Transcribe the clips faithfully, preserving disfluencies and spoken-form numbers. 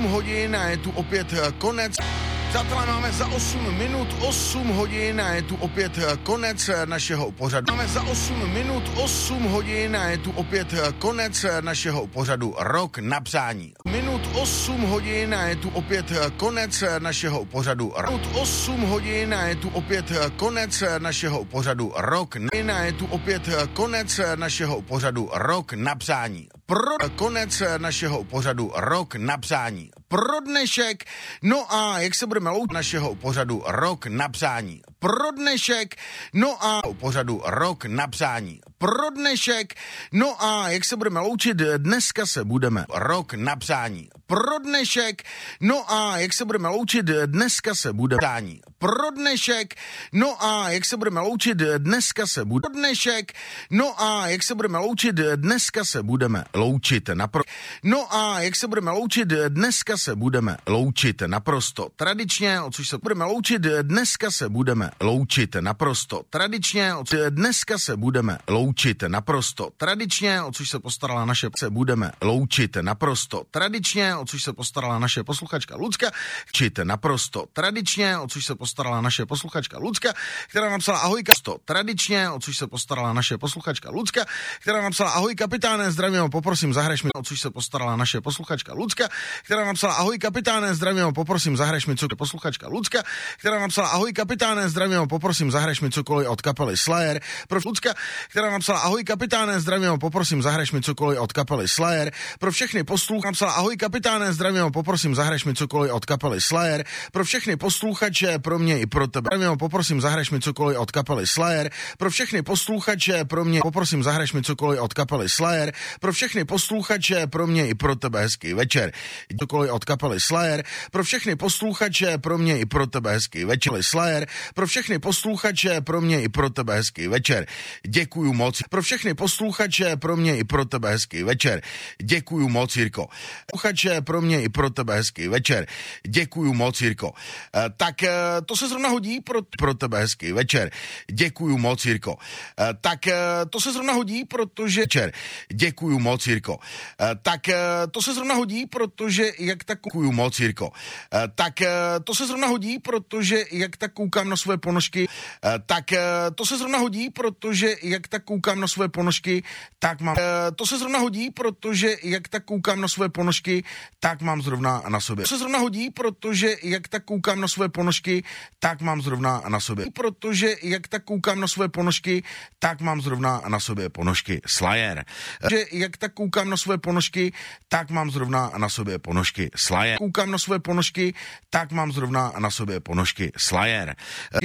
osm hodin a je tu opět konec. Přátelé, máme za osm minut osm hodin a je tu opět konec našeho pořadu. Máme za osm minut osm hodin a je tu opět konec našeho pořadu Rok na přání. Minut osm hodin a je tu opět konec našeho pořadu. Minut osm hodin a je tu opět konec našeho pořadu Rok na a je tu opět konec našeho pořadu Rok na přání. Pro konec našeho pořadu Rok na přání. Pro dnešek, no a jak se budeme loučit našeho pořadu Rok na přání. Pro dnešek, no a pořadu Rok na přání. Pro dnešek, no a jak se budeme loučit, dneska se budeme Rok na přání. Pro dnešek, no a jak se budeme loučit, dneska se bude přání. Pro dnešek, no a jak se budeme loučit, dneska se bude dnešek, no a jak se budeme loučit, dneska se budeme loučit napro... No a jak se budeme loučit, dneska se budeme loučit naprosto tradičně, o což se budeme loučit, dneska se budeme loučit naprosto tradičně, o což dneska se budeme loučit naprosto tradičně, o což se postarala naše se budeme loučit naprosto tradičně, o což se postarala naše posluchačka Lucka, čit naprosto tradičně, o což se postarala naše posluchačka Lucka, která napsala ahoj kasto tradičně, o což se postarala naše posluchačka Lucka, která napsala ahoj kapitáne, zdravím, poprosím zahreš mi, o což se postarala naše posluchačka Lucka, která napsala ahoj kapitáne, zdravím, poprosím zahreš mi, co posluchačka Lucka, která napsala ahoj kapitáne, zdravím, poprosím zahreš mi cokoliv od kapely Slayer, pro Lucka, která napsala ahoj kapitáne, zdravím, poprosím zahreš mi cokoliv od kapely Slayer, pro všechny posluchače napsala ahoj kapitáne, zdravím, poprosím zahreš mi cokoliv od kapely Slayer, pro všechny posluchače, pro mě i pro tebe, zdravím, poprosím zahreš mi cokoliv od kapely Slayer, pro všechny posluchače, pro mě poprosím zahreš mi cokoliv od kapely Slayer, pro všechny posluchače, pro mě i pro tebe hezký večer, cokoliv od kapely Slayer, pro všechny posluchače, pro mě i pro tebe hezký večer, Slayer, pro všechny posluchače, pro mě i pro tebe hezký večer, děkuju moc, pro všechny posluchače, pro mě i pro tebe hezký večer, děkuju moc, Jirko, posluchače, pro mě i pro tebe hezký večer, děkuju moc, Jirko, e, tak e, to se zrovna hodí pro, pro tebe hezký večer, děkuju moc, Jirko, e, tak e, to se zrovna hodí, protože večer, děkuju moc, Jirko, e, tak e, to se zrovna hodí, protože jak tak děkuju moc, Jirko, e, tak e, to se zrovna hodí, protože jak tak koukám na své ponožky, e, tak e, to se zrovna hodí, protože jak tak koukám na své ponožky, tak mám, e, to se zrovna hodí, protože jak tak koukám na své ponožky, tak mám zrovna na sobě. To se zrovna hodí, protože jak tak koukám na své ponožky, tak mám zrovna na sobě. Protože jak tak koukám na své ponožky, tak mám zrovna na sobě ponožky Slayer. Že jak tak koukám na své ponožky, tak mám zrovna na sobě ponožky Slayer. Koukám na své ponožky, tak mám zrovna na sobě ponožky Slayer.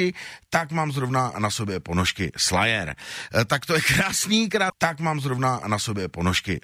Tak mám zrovna na sobě ponožky Slayer. Tak to je krásný, krát. Tak mám zrovna na sobě ponožky